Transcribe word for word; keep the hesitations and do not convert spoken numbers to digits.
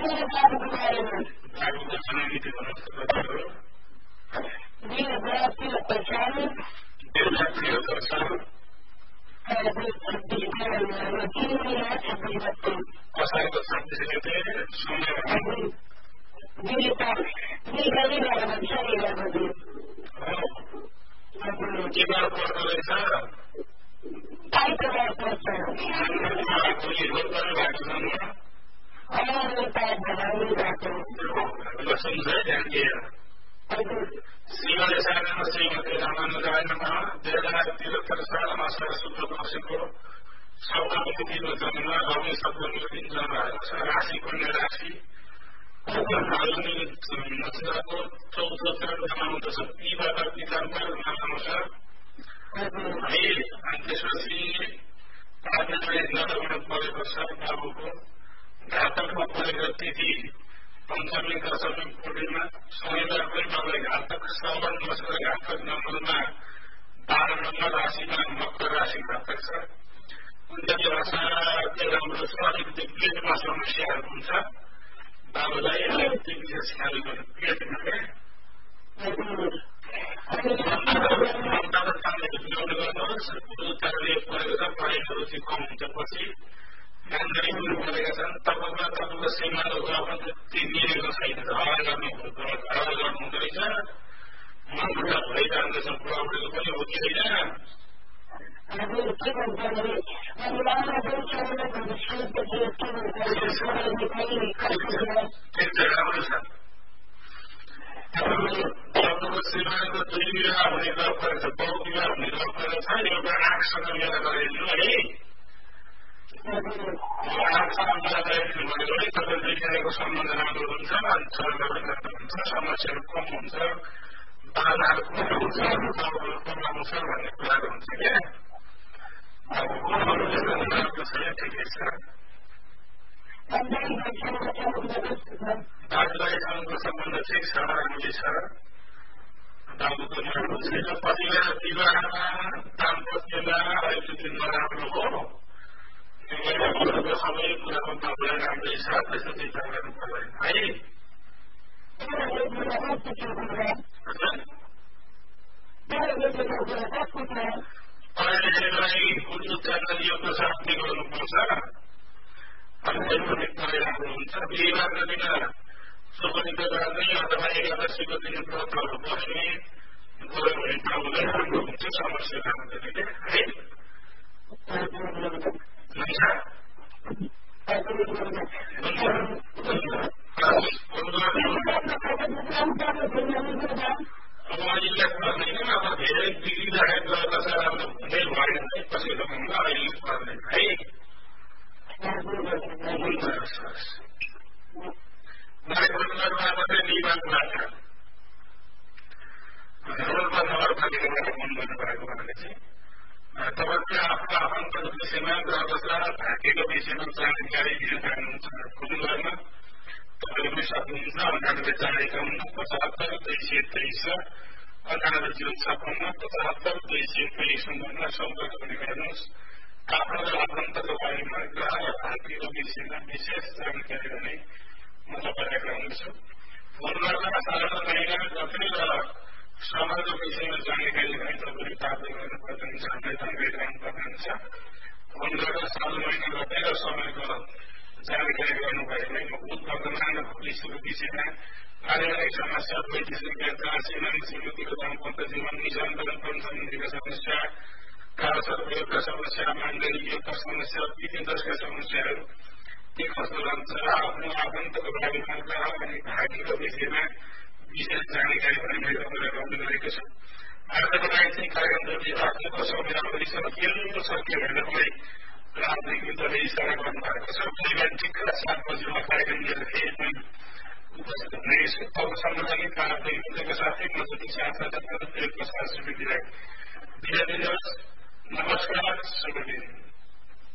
बाबुको जन्ममिति भन्नुहोस् त कति हो? दुई हजार त्रिहत्तर साल असारको छब्बिस गते समय के बार पर्दो रहेछ? सुन्छ है ध्यान दिएर श्रीमती सागरमा श्रीमती रामानन्द रायमा दुई हजार त्रिहत्तर सालमा असार शुक्ल पक्षको सप्तमी जन्ममा रवि सप्तमीको दिन जन्म भएको छ। राशि कन्या राशि नक्षत्रको चौथो चरणमा आउँदछ। पिबाट पिताम्बर नामानुसार है। अनि त्यसपछि प्रार्थनाले नदमा परेको छ। बाबुको घातकमा परेको तिथि पञ्चमी दशमी पूर्णिमा शनिबार पनि बाबुलाई घातक श्रवण नक्षत्र घातक नम्बरमा बाह्र नम्बर राशिमा मकर राशि घातक छ। उनले भाषा राम्रो छ। अलिकति पेटमा समस्याहरू हुन्छ। बाबुलाई अलिकति विशेष ख्याल गर्नु पेटमा गर्नुहोस्। उत्तरले परेको छ। पढाइमा रुचि कम हुन्छ। पछि जानकारी पनि परेका छन्। तपाईँमा तपाईँको सीमाको गर्न त्यति मिलेको छैन। हरा गर्नु हरा गर्नु हुँदो रहेछ। मनबाट भइरहँदैछ। बुढाबुढीको पनि हो कि छैन? राम्रो छ। तपाईँको श्रीमानको दुई विवाह हुने गफ परेको छ। बहु विवाह हुने गफ परेको छ। एउटा आँखसँग मेला गराइदिनु है। आँखसँग मेला गराइदिनु भनेर पनि तपाईँ दुईजनाको सम्बन्ध राम्रो हुन्छ। हुन्छ समस्याहरू कम हुन्छ। बाधाहरू कम हुन्छ। कम आउँछ भन्ने कुराहरू हुन्छ क्या। ठिकै छ। दाजुभाइसँगको सम्बन्ध ठिक छ। राम्रै छ। बाबुको राम्रो छैन। परिवार विवाहमा दाम्पत्यमा अलिकति नराम्रो हो। सबै कुराको बाबुलाई राम्रै छ। त्यस्तो चिन्ता गर्नु पर्दैन है। पढाइलेखाइलाई उचित जानकारीको साथले गर्नुपर्छ। अनि पनि पढाइ राम्रो हुन्छ। बिहिबार दिन सुपनित गर्ने अथवा एकादशीको दिन व्रतहरू बस्ने गयो भने बाबुलाई राम्रो हुन्छ। समस्या राम्रोले है। अब अहिले पर्दैन। अब धेरै बिग्रिँदाखेरि गर्दा चाहिँ राम्रो हुँदै भएन। कसैको भन्दा अहिले पर्दैन है। मलाई परिवारमा मात्रै निवासबाट रोल्पा नगरपालिकाबाट फोन गर्नुभएको भनेको चाहिँ तपाईँले आफ्नो आफन्तको विषयमा ग्रहदशा भाग्यको विषयमा जानकारी दिन चाहनुहुन्छ। फोन गर्न तपाईँले पनि सक्नुहुन्छ। अन्ठानब्बे चार एकाउन्न पचहत्तर दुई सय तेइस अन्ठानब्बे जिरो छप्पन्न पचहत्तर दुई सय तेइस नम्बरमा सम्पर्क पनि गर्नुहोस्। आफ्नो र आफन्तको बारेमा ग्रह र भाग्यको विषयमा विशेष जानकारी पनि म तपाईँलाई गराउँदछु। फोन गर्दा साधारण महिना जति र समाजको विषयमा जानकारी भने तपाईँले प्राप्त गर्नुपर्ने हुन्छ। हामीलाई जानकारी गराउनुपर्ने हुन्छ। फोन गर्दा साधारण महिना जति र समयको जानकारी गर्नुभयो भने भूत वर्तमान र भविष्यको विषयमा पारिवारिक समस्या, वैदेशिक यात्रा, श्रीमान श्रीमतीको दाम्पत्य जीवन, निजन्तरण सम्बन्धीका समस्या, कालसर्पयोगका समस्या, माङ्गलिक योगका समस्या, पितृदोषका समस्याहरू के कस्तो रहन्छ। आफ्नो आफन्तको बारेमा ग्रह अनि भाग्यको विषयमा विशेष जानकारी भने मैले तपाईँलाई गर्नु गरेको छु। आजको लागि चाहिँ कार्यक्रम जति राख्नुको समय राम्ररी सकिएको सकियो भने तपाईँ राजनीतिक मित्रले इसारा गर्नुभएको छ। परिवार ठिक्क सात बजीमा कार्यक्रम लिएर फेरि पनि उपस्थित हुनेछु। तबसम्म पनि राजनीतिक मित्रको साथै म जति साथसाथै प्रसार सुविधालाई बिदा दिनुहोस्। नमस्कार। शुभ दिन।